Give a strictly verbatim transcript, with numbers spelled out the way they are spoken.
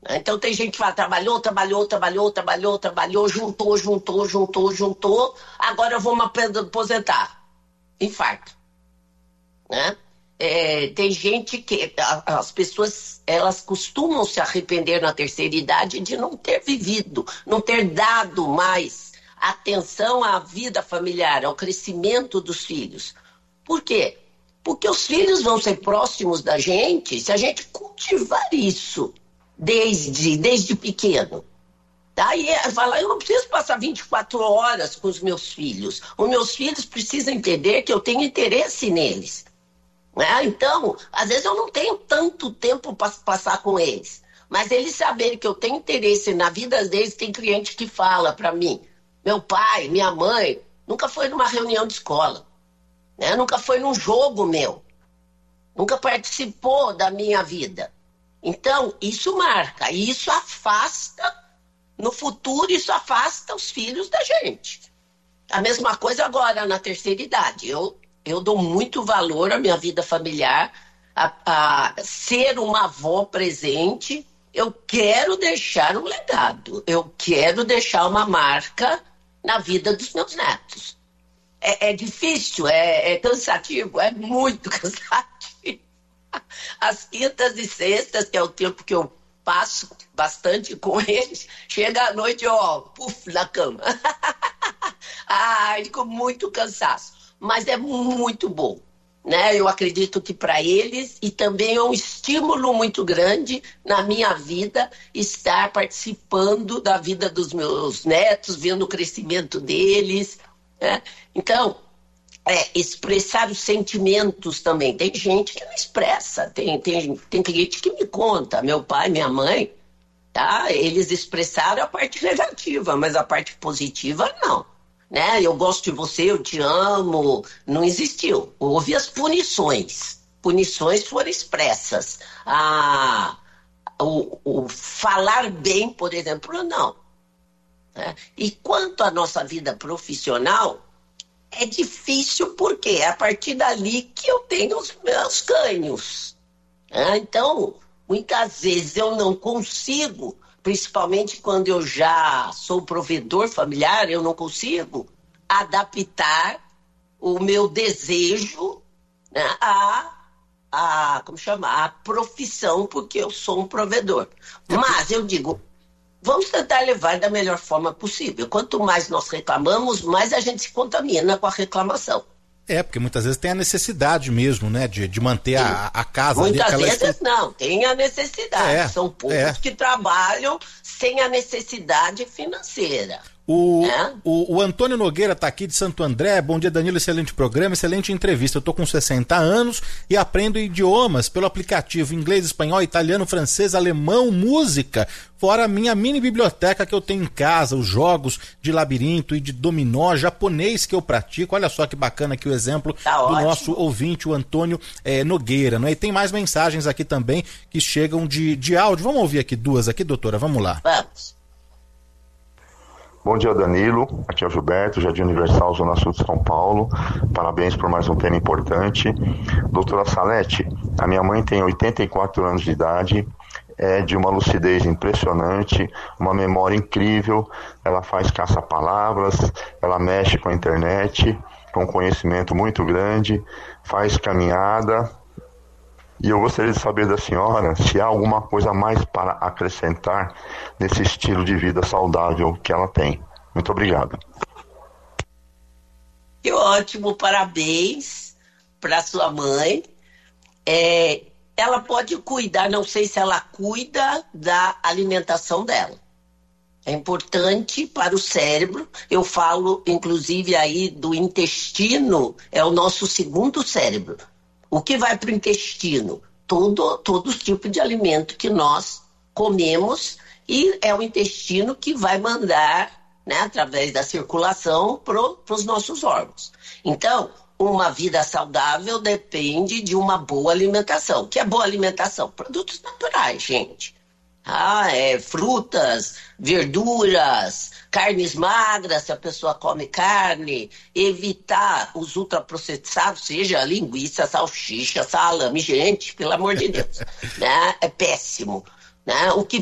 Então tem gente que fala, trabalhou, trabalhou, trabalhou, trabalhou, trabalhou, juntou, juntou, juntou, juntou, agora eu vou me aposentar. Infarto. Né? É, tem gente que, as pessoas, elas costumam se arrepender na terceira idade de não ter vivido, não ter dado mais atenção à vida familiar, ao crescimento dos filhos. Por quê? Porque os filhos vão ser próximos da gente se a gente cultivar isso desde, desde pequeno. Daí fala, eu não preciso passar vinte e quatro horas com os meus filhos. Os meus filhos precisam entender que eu tenho interesse neles. Né? Então, às vezes eu não tenho tanto tempo para passar com eles. Mas eles saberem que eu tenho interesse na vida deles, tem cliente que fala para mim, meu pai, minha mãe, nunca foi numa reunião de escola. Né? Nunca foi num jogo meu. Nunca participou da minha vida. Então, isso marca. E isso afasta, no futuro, isso afasta os filhos da gente. A mesma coisa agora, na terceira idade. Eu, eu dou muito valor à minha vida familiar, a, a ser uma avó presente. Eu quero deixar um legado. Eu quero deixar uma marca na vida dos meus netos. É, é difícil, é, é cansativo, é muito cansativo. As quintas e sextas, que é o tempo que eu passo bastante com eles, chega à noite, ó, puf, na cama. Ai, com muito cansaço. Mas é muito bom, né? Eu acredito que para eles, e também é um estímulo muito grande na minha vida, estar participando da vida dos meus netos, vendo o crescimento deles, né? Então, é, expressar os sentimentos também. Tem gente que não expressa, tem, tem, tem cliente que me conta, meu pai, minha mãe, tá? Eles expressaram a parte negativa, mas a parte positiva não. Né? Eu gosto de você, eu te amo, não existiu. Houve as punições. Punições foram expressas. Ah, o, o falar bem, por exemplo, não. Né? E quanto à nossa vida profissional, é difícil porque é a partir dali que eu tenho os meus ganhos. Né? Então, muitas vezes eu não consigo, principalmente quando eu já sou provedor familiar, eu não consigo adaptar o meu desejo, né, a, a, como chama? A profissão, porque eu sou um provedor. Mas eu digo, vamos tentar levar da melhor forma possível. Quanto mais nós reclamamos, mais a gente se contamina com a reclamação. É, porque muitas vezes tem a necessidade mesmo, né, de, de manter a, a casa. Muitas ali, vezes estru... não, tem a necessidade. É, São poucos é. que trabalham sem a necessidade financeira. O, é? o, o Antônio Nogueira está aqui de Santo André. Bom dia, Danilo, excelente programa, excelente entrevista. Eu estou com sessenta anos e aprendo idiomas pelo aplicativo inglês, espanhol, italiano, francês, alemão, música, fora a minha mini biblioteca que eu tenho em casa, os jogos de labirinto e de dominó japonês que eu pratico. Olha só que bacana aqui o exemplo tá do ótimo. Nosso ouvinte, o Antônio é, Nogueira, né? E tem mais mensagens aqui também que chegam de, de áudio. Vamos ouvir aqui duas aqui, doutora, vamos lá. Vamos. Bom dia, Danilo. Aqui é o Gilberto, Jardim Universal, Zona Sul de São Paulo. Parabéns por mais um tema importante. Doutora Salete, a minha mãe tem oitenta e quatro anos de idade, é de uma lucidez impressionante, uma memória incrível. Ela faz caça-palavras, ela mexe com a internet, com conhecimento muito grande, faz caminhada. E eu gostaria de saber da senhora se há alguma coisa a mais para acrescentar nesse estilo de vida saudável que ela tem. Muito obrigado. Que ótimo, parabéns para sua mãe. É, ela pode cuidar, não sei se ela cuida da alimentação dela. É importante para o cérebro. Eu falo, inclusive, aí do intestino, é o nosso segundo cérebro. O que vai para o intestino? Todo, todo tipo de alimento que nós comemos, e é o intestino que vai mandar, né, através da circulação para os nossos órgãos. Então, uma vida saudável depende de uma boa alimentação. O que é boa alimentação? Produtos naturais, gente. Ah, é, frutas, verduras, carnes magras, se a pessoa come carne, evitar os ultraprocessados, seja linguiça, salsicha, salame, gente, pelo amor de Deus, né? É péssimo, né? O que